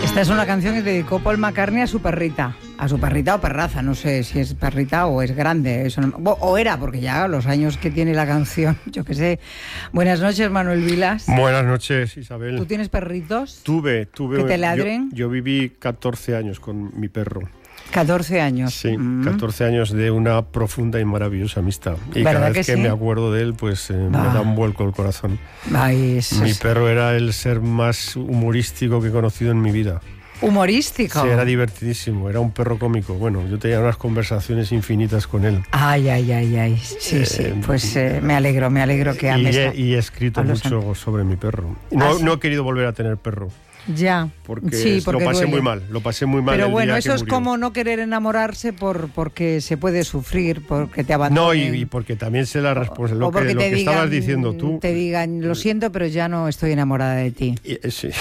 Esta es una canción que dedicó Paul McCartney a su perrita o perraza, no sé si es perrita o es grande, eso no, o era, porque ya los años que tiene la canción, yo qué sé. Buenas noches, Manuel Vilas. Buenas noches, Isabel. ¿Tú tienes perritos? Tuve. ¿Que te ladren? Yo viví 14 años con mi perro. 14 años. Sí, 14 años de una profunda y maravillosa amistad. Y cada vez que me acuerdo de él, pues me da un vuelco el corazón. Mi perro era el ser más humorístico que he conocido en mi vida. ¿Humorístico? Sí, era divertidísimo, era un perro cómico. Bueno, yo tenía unas conversaciones infinitas con él. Ay. Sí, pues me alegro que ames. Y he escrito mucho sobre mi perro. No he querido volver a tener perro. Ya, porque lo pasé muy mal. Pero bueno, eso es como no querer enamorarse porque se puede sufrir, porque te abandonen. No, y porque también sé la responsabilidad. Lo que estabas diciendo tú. Te digan, lo siento, pero ya no estoy enamorada de ti. Sí.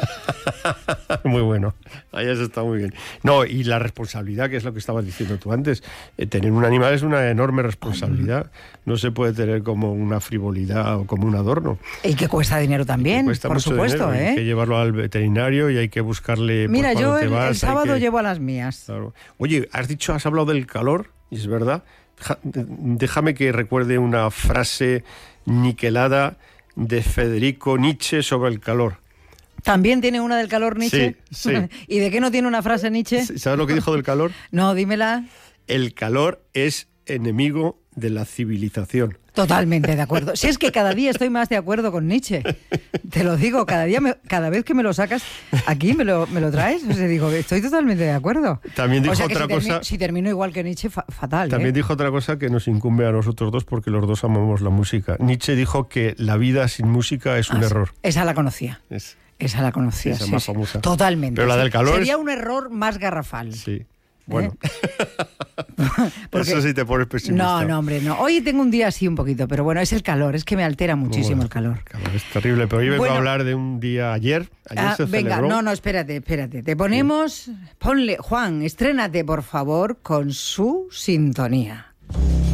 Muy bueno. Ahí eso está muy bien. No, y la responsabilidad, que es lo que estabas diciendo tú antes. Tener un animal es una enorme responsabilidad. No se puede tener como una frivolidad o como un adorno. Y que cuesta dinero también, por supuesto. Hay que llevarlo al veterinario y hay que buscarle. Mira, yo el sábado llevo a las mías. Claro. Oye, has hablado del calor, y es verdad. Déjame que recuerde una frase niquelada de Federico Nietzsche sobre el calor. ¿También tiene una del calor Nietzsche? Sí. ¿Y de qué no tiene una frase Nietzsche? ¿Sabes lo que dijo del calor? No, dímela. El calor es enemigo de la civilización. Totalmente de acuerdo. Si es que cada día estoy más de acuerdo con Nietzsche. Te lo digo, cada vez que me lo sacas aquí, me lo traes. O sea, digo, estoy totalmente de acuerdo. También dijo otra cosa. Si termino igual que Nietzsche, fatal. También dijo otra cosa que nos incumbe a nosotros dos porque los dos amamos la música. Nietzsche dijo que la vida sin música es un error. Esa la conocía. Esa la conocía. Esa más famosa. Totalmente. Pero la del calor sería un error más garrafal. Sí. Bueno, eso sí te pones pesimista. No, hombre, no. Hoy tengo un día así un poquito, pero bueno, es el calor, es que me altera muchísimo el calor. Es terrible, pero hoy vengo a hablar de un día ayer se celebró. No, espérate. Te ponemos, ponle, Juan, estrénate por favor con su sintonía.